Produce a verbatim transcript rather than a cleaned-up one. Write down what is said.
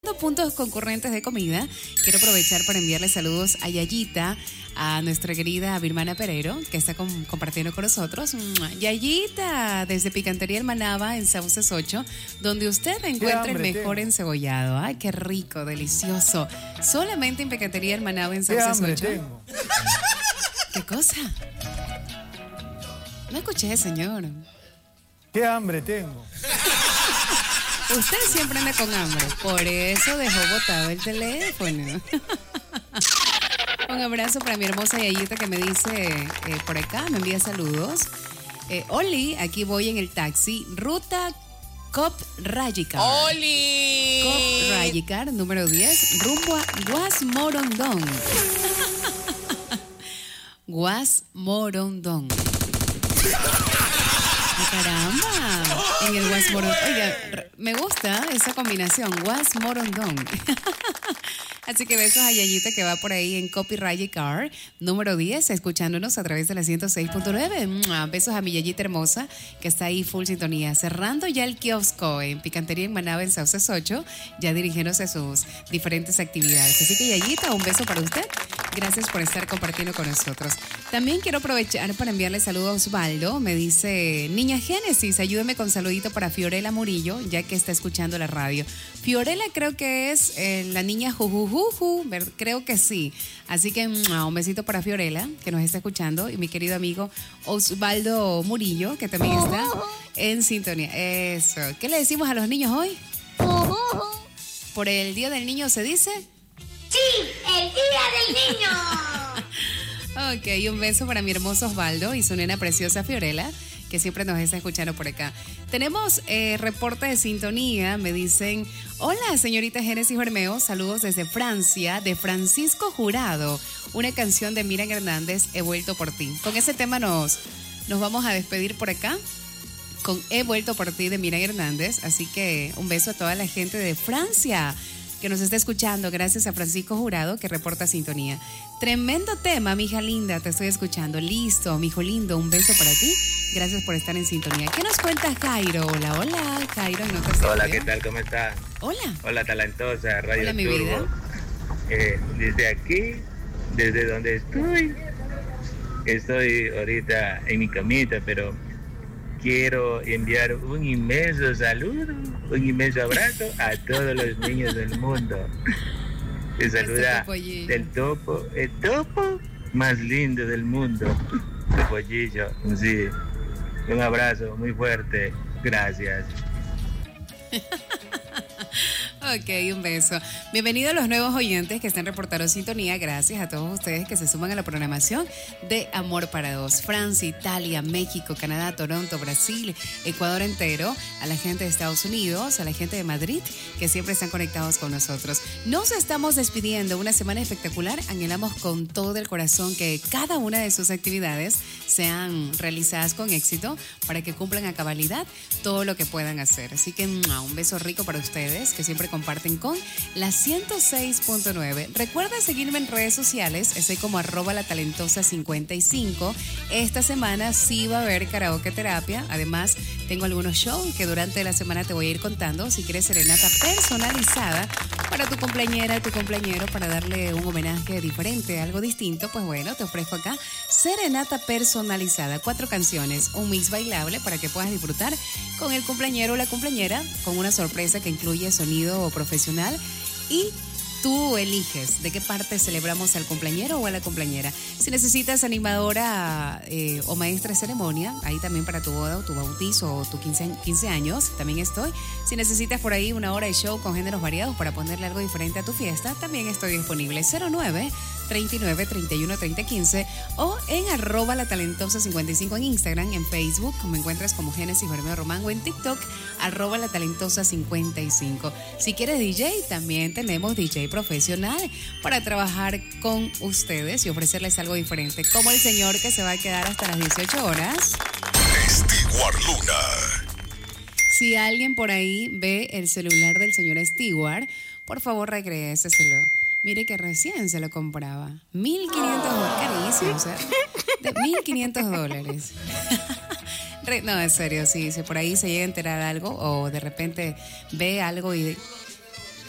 puntos concurrentes de comida, quiero aprovechar para enviarle saludos a Yayita, a nuestra querida Birmana Pereiro, que está com- compartiendo con nosotros. Yayita, desde Picantería El Manaba, en Sauces ocho, donde usted encuentra hambre, el mejor tengo. encebollado. Ay, qué rico, delicioso. Solamente en Picantería El Manaba, en Sauces ocho. Tengo. ¿Qué cosa? No escuché, señor. ¿Qué hambre tengo? Usted siempre anda con hambre, por eso dejó botado el teléfono. Un abrazo para mi hermosa Yayita que me dice eh, por acá, me envía saludos. Eh, Oli, aquí voy en el taxi, ruta Cop Rayicar. ¡Oli! Cop Rayicar, número diez, rumbo a Guasmorondón. Guasmorondón. ¡Caramba! En el Guasmorondón. Oiga, me gusta esa combinación, Guasmorondón. Así que besos a Yayita que va por ahí en Copyright Car, número diez, escuchándonos a través de la ciento seis punto nueve. Besos a mi Yayita hermosa que está ahí full sintonía. Cerrando ya el kiosco en Picantería en Manaba, en Sauces ocho, ya dirigiéndose a sus diferentes actividades. Así que Yayita, un beso para usted. Gracias por estar compartiendo con nosotros. También quiero aprovechar para enviarle saludos a Osvaldo. Me dice, Niña Génesis, ayúdeme con saludito para Fiorella Murillo, ya que está escuchando la radio. Fiorella creo que es eh, la niña jujujuju, creo que sí. Así que un besito para Fiorella, que nos está escuchando, y mi querido amigo Osvaldo Murillo, que también está en sintonía. Eso. ¿Qué le decimos a los niños hoy? ¿Por el Día del Niño se dice? ¡Sí! ¡El Día del Niño! Ok, un beso para mi hermoso Osvaldo y su nena preciosa Fiorella, que siempre nos está escuchando por acá. Tenemos eh, reporte de sintonía, me dicen, hola señorita Génesis Bermeo, saludos desde Francia, de Francisco Jurado, una canción de Miriam Hernández, He vuelto por ti. Con ese tema nos, nos vamos a despedir por acá, con He vuelto por ti de Miriam Hernández, así que un beso a toda la gente de Francia que nos está escuchando, gracias a Francisco Jurado que reporta sintonía. Tremendo tema, mija linda, te estoy escuchando. Listo, mijo lindo, un beso para ti. Gracias por estar en sintonía. ¿Qué nos cuentas, Jairo? Hola, hola, Jairo. No te hola, ¿qué tal? ¿Cómo estás? Hola. Hola, talentosa, Radio Hola, mi Turbo. vida. Eh, desde aquí, desde donde estoy, estoy ahorita en mi camita, pero quiero enviar un inmenso saludo, un inmenso abrazo a todos los niños del mundo. Te saluda el topo, el topo más lindo del mundo, el pollillo. Sí, un abrazo muy fuerte, gracias. Ok, un beso. Bienvenido a los nuevos oyentes que están reportando sintonía. Gracias a todos ustedes que se suman a la programación de Amor para Dos. Francia, Italia, México, Canadá, Toronto, Brasil, Ecuador entero, a la gente de Estados Unidos, a la gente de Madrid, que siempre están conectados con nosotros. Nos estamos despidiendo. Una semana espectacular. Anhelamos con todo el corazón que cada una de sus actividades sean realizadas con éxito para que cumplan a cabalidad todo lo que puedan hacer. Así que un beso rico para ustedes que siempre comparten con la ciento seis punto nueve. Recuerda seguirme en redes sociales, estoy como arroba la talentosa cincuenta y cinco. Esta semana sí va a haber karaoke terapia. Además, tengo algunos shows que durante la semana te voy a ir contando. Si quieres serenata personalizada para tu cumpleañera, tu cumpleañero, para darle un homenaje diferente, algo distinto, pues bueno, te ofrezco acá serenata personalizada. Cuatro canciones, un mix bailable para que puedas disfrutar con el cumpleañero o la cumpleañera, con una sorpresa que incluye sonido profesional y tú eliges de qué parte celebramos al cumpleañero o a la cumpleañera. Si necesitas animadora eh, o maestra de ceremonia, ahí también para tu boda o tu bautizo o tu quince años, también estoy. Si necesitas por ahí una hora de show con géneros variados para ponerle algo diferente a tu fiesta, también estoy disponible. cero nueve, treinta y nueve, treinta y uno, treinta, quince o en arroba la talentosa cincuenta y cinco en Instagram, en Facebook, me encuentras como Génesis Bermeo Román, o en TikTok, arroba la talentosa cincuenta y cinco. Si quieres D J, también tenemos D J profesional para trabajar con ustedes y ofrecerles algo diferente, como el señor que se va a quedar hasta las dieciocho horas. Stewart Luna. Si alguien por ahí ve el celular del señor Stewart, por favor regréseselo. Mire que recién se lo compraba. mil quinientos dólares. Carísimo, o sea, de mil quinientos dólares. No, en serio, sí, si por ahí se llega a enterar algo o de repente ve algo y